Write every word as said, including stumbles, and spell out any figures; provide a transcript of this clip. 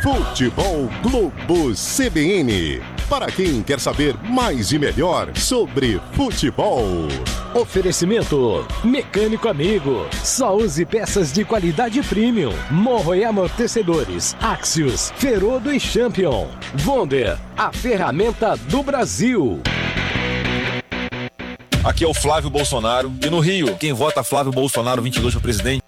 Futebol Globo C B N. Para quem quer saber mais e melhor sobre futebol. Oferecimento Mecânico Amigo. Só use peças de qualidade premium. Morro e amortecedores. Axios, Ferodo e Champion. Wonder, a ferramenta do Brasil. Aqui é o Flávio Bolsonaro. E no Rio, quem vota Flávio Bolsonaro vinte e dois para presidente?